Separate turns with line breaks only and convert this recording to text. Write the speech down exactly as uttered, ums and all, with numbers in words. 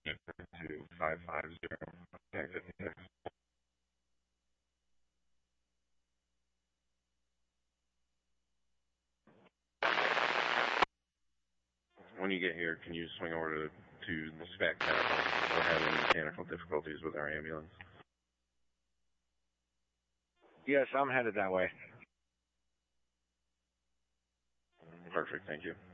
to five five zero. Okay, fifty-six. When you get here, can you swing over to, to the spec medical? We're having mechanical difficulties with our ambulance.
Yes, I'm headed that way.
Perfect, thank you.